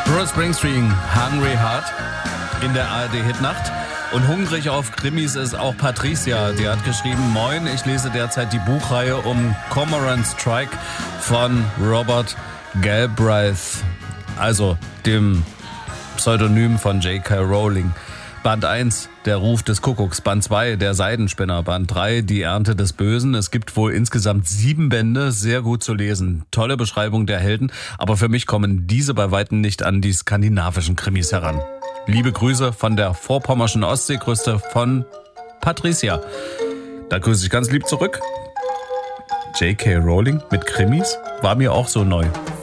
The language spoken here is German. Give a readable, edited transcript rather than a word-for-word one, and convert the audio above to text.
Bruce Springsteen, Hungry Heart in der ARD-Hitnacht. Und hungrig auf Krimis ist auch Patricia. Die hat geschrieben: Moin, ich lese derzeit die Buchreihe um Cormoran Strike von Robert Galbraith, also dem Pseudonym von J.K. Rowling. Band 1, der Ruf des Kuckucks. Band 2, der Seidenspinner. Band 3, die Ernte des Bösen. Es gibt wohl insgesamt 7 Bände, sehr gut zu lesen. Tolle Beschreibung der Helden, aber für mich kommen diese bei Weitem nicht an die skandinavischen Krimis heran. Liebe Grüße von der vorpommerschen Ostseeküste von Patricia. Da grüße ich ganz lieb zurück. J.K. Rowling mit Krimis war mir auch so neu.